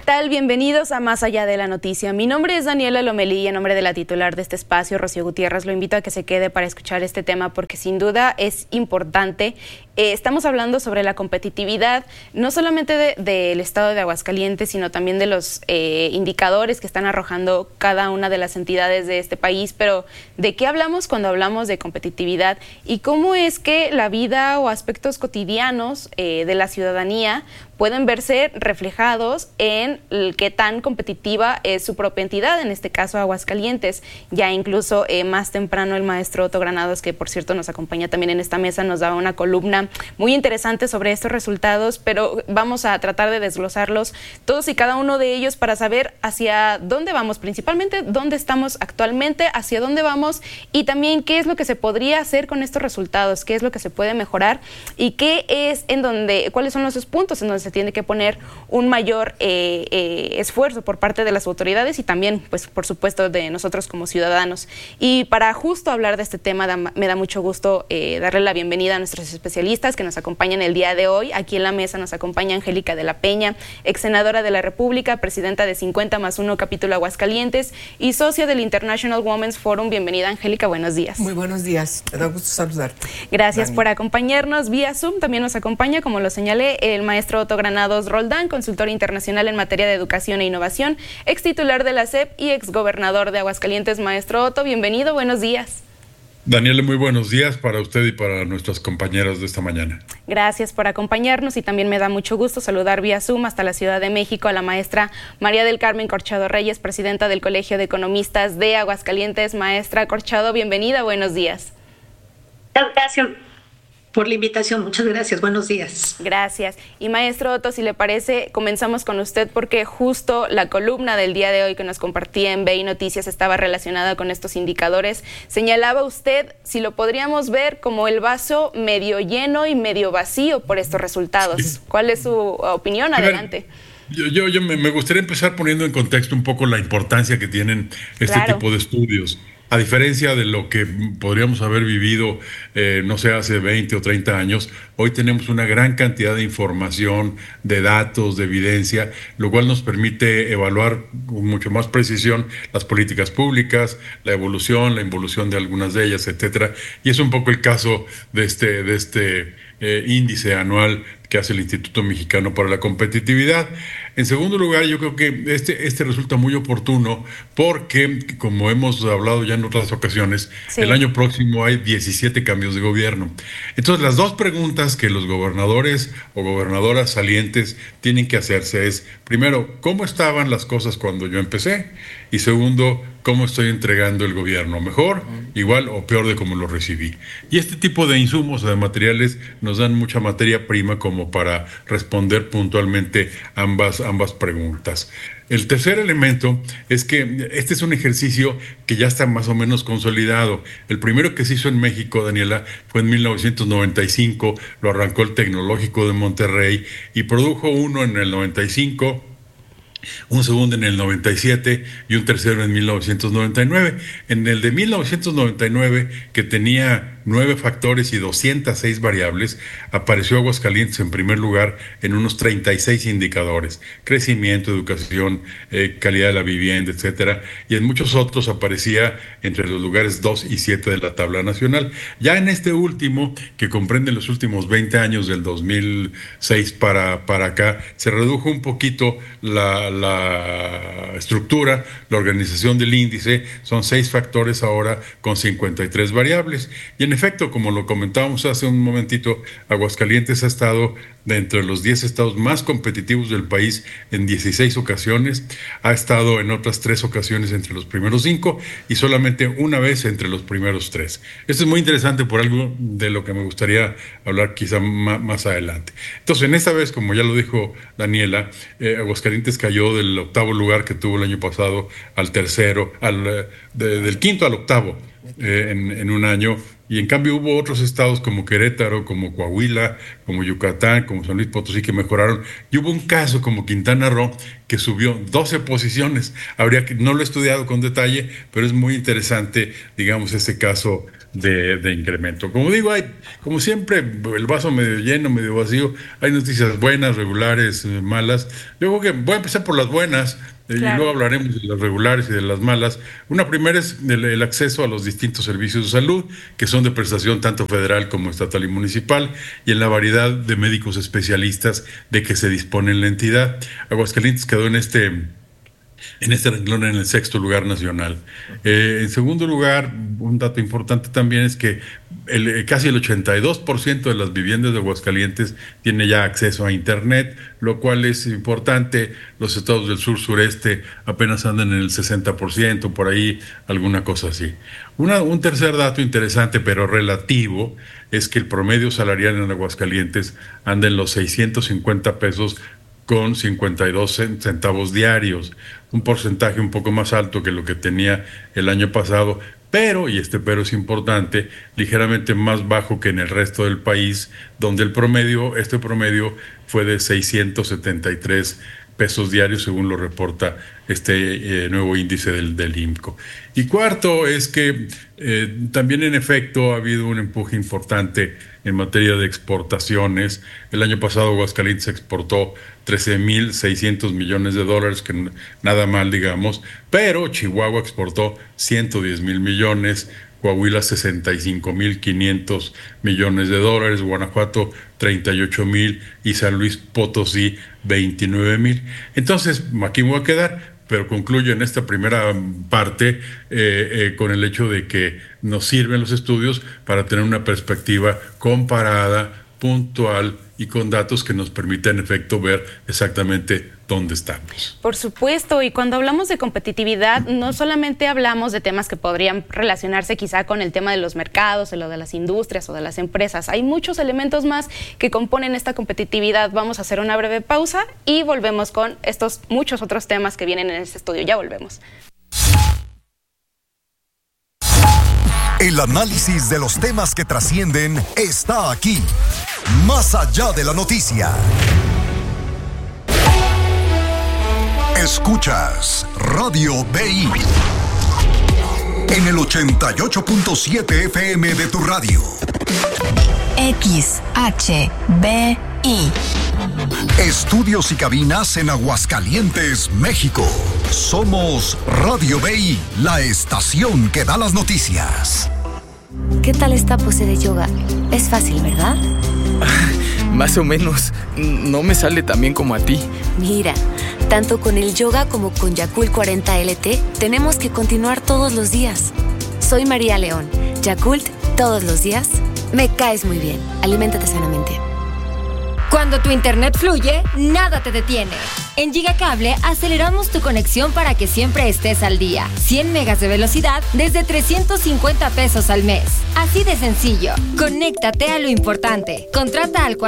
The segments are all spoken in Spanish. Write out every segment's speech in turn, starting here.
tal? Bienvenidos a Más Allá de la Noticia. Mi nombre es Daniela Lomelí y en nombre de la titular de este espacio, Rocío Gutiérrez, lo invito a que se quede para escuchar este tema porque sin duda es importante. Estamos hablando sobre la competitividad, no solamente del estado de Aguascalientes, sino también de los indicadores que están arrojando cada una de las entidades de este país, pero ¿de qué hablamos cuando hablamos de competitividad? Y cómo es que la vida o aspectos cotidianos de la ciudadanía pueden verse reflejados en qué tan competitiva es su propia entidad, en este caso Aguascalientes. Ya incluso más temprano el maestro Otto Granados, que por cierto nos acompaña también en esta mesa, nos daba una columna muy interesante sobre estos resultados, pero vamos a tratar de desglosarlos todos y cada uno de ellos para saber hacia dónde vamos, principalmente dónde estamos actualmente, hacia dónde vamos y también qué es lo que se podría hacer con estos resultados, qué es lo que se puede mejorar y qué es cuáles son los puntos en donde se tiene que poner un mayor esfuerzo por parte de las autoridades y también, pues, por supuesto, de nosotros como ciudadanos. Y para justo hablar de este tema, me da mucho gusto darle la bienvenida a nuestros especialistas que nos acompañan el día de hoy. Aquí en la mesa nos acompaña Angélica de la Peña, ex senadora de la República, presidenta de 50+1 Capítulo Aguascalientes y socia del International Women's Forum. Bienvenida, Angélica, buenos días. Muy buenos días, me da gusto saludarte. Gracias por acompañarnos. Vía Zoom también nos acompaña, como lo señalé, el maestro Otto Granados Roldán, consultor internacional en materia de educación e innovación, ex titular de la SEP y ex gobernador de Aguascalientes. Maestro Otto, bienvenido, buenos días. Daniela, muy buenos días para usted y para nuestras compañeras de esta mañana. Gracias por acompañarnos y también me da mucho gusto saludar vía Zoom hasta la Ciudad de México a la maestra María del Carmen Corchado Reyes, presidenta del Colegio de Economistas de Aguascalientes. Maestra Corchado, bienvenida, buenos días. Gracias por la invitación, muchas gracias, buenos días. Gracias. Y maestro Otto, si le parece, comenzamos con usted porque justo la columna del día de hoy que nos compartía en BI Noticias estaba relacionada con estos indicadores. Señalaba usted si lo podríamos ver como el vaso medio lleno y medio vacío por estos resultados. Sí. ¿Cuál es su opinión? Adelante. Yo me gustaría empezar poniendo en contexto un poco la importancia que tienen este tipo de estudios. A diferencia de lo que podríamos haber vivido, no sé, hace 20 o 30 años, hoy tenemos una gran cantidad de información, de datos, de evidencia, lo cual nos permite evaluar con mucho más precisión las políticas públicas, la involución de algunas de ellas, etcétera. Y es un poco el caso de este índice anual que hace el Instituto Mexicano para la Competitividad. En segundo lugar, yo creo que este resulta muy oportuno porque, como hemos hablado ya en otras ocasiones, el año próximo hay 17 cambios de gobierno. Entonces, las dos preguntas que los gobernadores o gobernadoras salientes tienen que hacerse es, primero, ¿cómo estaban las cosas cuando yo empecé? Y segundo, ¿cómo estoy entregando el gobierno? ¿Mejor, igual o peor de cómo lo recibí? Y este tipo de insumos o de materiales nos dan mucha materia prima como para responder puntualmente ambas preguntas. El tercer elemento es que este es un ejercicio que ya está más o menos consolidado. El primero que se hizo en México, Daniela, fue en 1995, lo arrancó el Tecnológico de Monterrey y produjo uno en el 95, un segundo en el 97 y un tercero en 1999. En el de 1999, que tenía 9 factores y 206 variables, apareció Aguascalientes en primer lugar en unos 36 indicadores: crecimiento, educación, calidad de la vivienda, etcétera, y en muchos otros aparecía entre los lugares 2 y 7 de la tabla nacional. Ya en este último, que comprende los últimos 20 años, del 2006 para acá, se redujo un poquito la estructura, la organización del índice. Son 6 factores ahora con 53 variables. Y en efecto, como lo comentábamos hace un momentito, Aguascalientes ha estado dentro de los 10 estados más competitivos del país en 16 ocasiones, ha estado en otras 3 ocasiones entre los primeros 5 y solamente una vez entre los primeros 3. Esto es muy interesante por algo de lo que me gustaría hablar quizá más adelante. Entonces, en esta vez, como ya lo dijo Daniela, Aguascalientes cayó del 8º lugar que tuvo el año pasado al tercero, del 5º al 8º en un año. Y en cambio hubo otros estados como Querétaro, como Coahuila, como Yucatán, como San Luis Potosí, que mejoraron, y hubo un caso como Quintana Roo que subió 12 posiciones. No lo he estudiado con detalle, pero es muy interesante, digamos, este caso de incremento. Como digo, como siempre, el vaso medio lleno, medio vacío, hay noticias buenas, regulares, malas. Yo creo que voy a empezar por las buenas, y luego hablaremos de las regulares y de las malas. Una primera es el acceso a los distintos servicios de salud, que son de prestación tanto federal como estatal y municipal, y en la variedad de médicos especialistas de que se dispone en la entidad. Aguascalientes quedó en este renglón en el 6º lugar nacional. En segundo lugar, un dato importante también es que casi el 82% de las viviendas de Aguascalientes tiene ya acceso a Internet, lo cual es importante. Los estados del sur-sureste apenas andan en el 60%, por ahí alguna cosa así. Un tercer dato interesante, pero relativo, es que el promedio salarial en Aguascalientes anda en los 650 pesos con 52 centavos diarios, un porcentaje un poco más alto que lo que tenía el año pasado, pero, y este pero es importante, ligeramente más bajo que en el resto del país, donde este promedio fue de 673 pesos diarios, según lo reporta este nuevo índice del IMCO. Y cuarto es que también en efecto ha habido un empuje importante en materia de exportaciones. El año pasado Aguascalientes exportó $13,600 millones, que nada mal, digamos, pero Chihuahua exportó $110,000 millones, Coahuila $65,500 millones, Guanajuato $38,000 y San Luis Potosí $29,000. Entonces, aquí me voy a quedar, pero concluyo en esta primera parte con el hecho de que nos sirven los estudios para tener una perspectiva comparada, puntual y con datos que nos permitan en efecto ver exactamente dónde estamos. Por supuesto, y cuando hablamos de competitividad, no solamente hablamos de temas que podrían relacionarse quizá con el tema de los mercados, o lo de las industrias o de las empresas. Hay muchos elementos más que componen esta competitividad. Vamos a hacer una breve pausa y volvemos con estos muchos otros temas que vienen en este estudio. Ya volvemos. El análisis de los temas que trascienden está aquí, más allá de la noticia. Escuchas Radio BI en el 88.7 FM de tu radio. XHBI. Estudios y cabinas en Aguascalientes, México. Somos Radio BI, la estación que da las noticias. ¿Qué tal esta pose de yoga? Es fácil, ¿verdad? Más o menos. No me sale tan bien como a ti. Mira, tanto con el yoga como con Yakult 40 LT, tenemos que continuar todos los días. Soy María León. Yakult, todos los días. Me caes muy bien. Aliméntate sanamente. Cuando tu internet fluye, nada te detiene. En Gigacable aceleramos tu conexión para que siempre estés al día. 100 megas de velocidad desde 350 pesos al mes. Así de sencillo. Conéctate a lo importante. Contrata al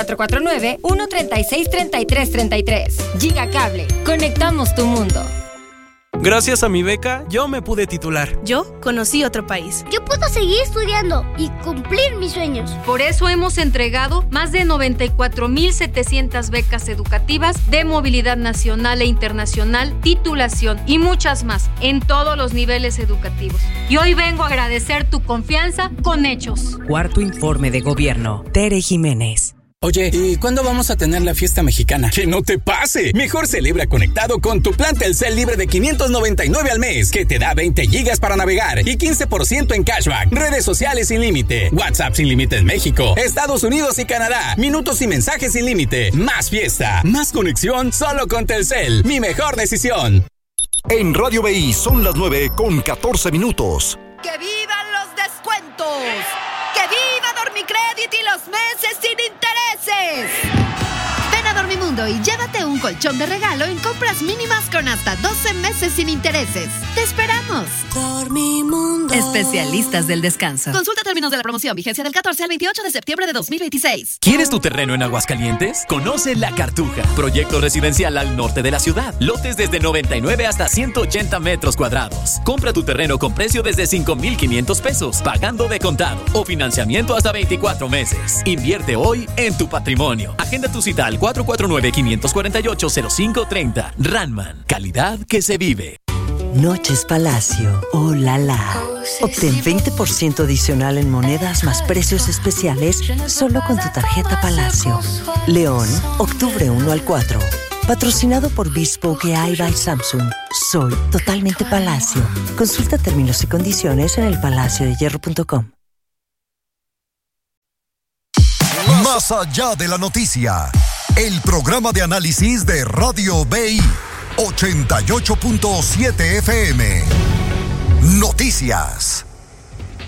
449-136-3333. Gigacable. Conectamos tu mundo. Gracias a mi beca, yo me pude titular. Yo conocí otro país. Yo puedo seguir estudiando y cumplir mis sueños. Por eso hemos entregado más de 94,700 becas educativas de movilidad nacional e internacional, titulación y muchas más en todos los niveles educativos. Y hoy vengo a agradecer tu confianza con hechos. Cuarto informe de gobierno. Tere Jiménez. Oye, ¿y cuándo vamos a tener la fiesta mexicana? ¡Que no te pase! Mejor celebra conectado con tu plan Telcel libre de 599 al mes, que te da 20 gigas para navegar y 15% en cashback, redes sociales sin límite, WhatsApp sin límite en México, Estados Unidos y Canadá, minutos y mensajes sin límite, más fiesta, más conexión solo con Telcel, mi mejor decisión. En Radio BI son las 9:14. ¡Que vivan los descuentos! ¡Que viva Dormicrédito y los meses sin intereses! Ven a Dormimundo y llévate un colchón de regalo en compras mínimas con hasta 12 meses sin intereses. ¡Te esperamos! Dormimundo. Especialistas del descanso. Consulta términos de la promoción, vigencia del 14 al 28 de septiembre de 2026. ¿Quieres tu terreno en Aguascalientes? Conoce La Cartuja, proyecto residencial al norte de la ciudad. Lotes desde 99 hasta 180 metros cuadrados. Compra tu terreno con precio desde 5,500 pesos, pagando de contado o financiamiento hasta 24 meses. Invierte hoy en tu patrimonio. Agenda tu cita al 449-548-0530. Ranman, calidad que se vive. Noches Palacio, oh la la. Obtén 20% adicional en monedas más precios especiales solo con tu tarjeta Palacio. León, octubre 1 al 4. Patrocinado por Bespoke AI by Samsung. Soy totalmente Palacio. Consulta términos y condiciones en elpalaciodehierro.com. Más allá de la noticia, el programa de análisis de Radio BI 88.7 FM. Noticias.